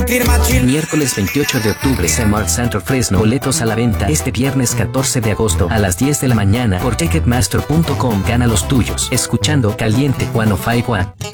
clima chill. Miércoles 28 de octubre, Smart Center Fresno. Boletos a la venta este viernes 14 de agosto a las 10 de la mañana por Ticketmaster.com. Gana los tuyos escuchando Caliente 105.1.